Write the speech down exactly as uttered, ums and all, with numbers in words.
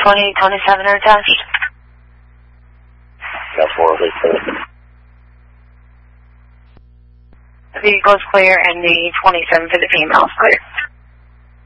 twenty, twenty-seven are attached. That's four oh six. The vehicle's clear and the twenty-seven for the female is clear.